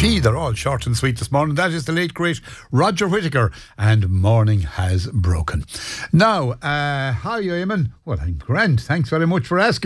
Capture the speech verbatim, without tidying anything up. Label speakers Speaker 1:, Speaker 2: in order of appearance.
Speaker 1: P. They're all short and sweet this morning. That is the late, great Roger Whittaker, and Morning Has Broken. Now, uh, how are you, Eamon? Well, I'm grand. Thanks very much for asking.